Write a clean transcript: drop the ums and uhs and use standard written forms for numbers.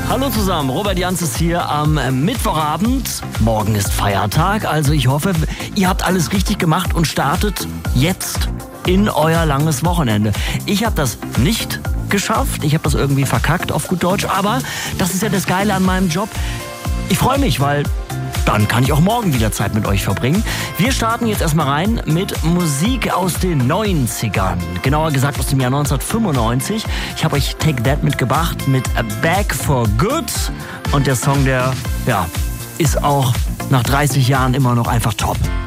Hallo zusammen, Robert Janz ist hier am Mittwochabend. Morgen ist Feiertag, also ich hoffe, ihr habt alles richtig gemacht und startet jetzt in euer langes Wochenende. Ich habe das nicht geschafft, ich habe das irgendwie verkackt auf gut Deutsch, aber das ist ja das Geile an meinem Job. Ich freue mich, weil dann kann ich auch morgen wieder Zeit mit euch verbringen. Wir starten jetzt erstmal rein mit Musik aus den 90ern. Genauer gesagt aus dem Jahr 1995. Ich habe euch Take That mitgebracht mit A Back for Good. Und der Song, der ist auch nach 30 Jahren immer noch einfach top.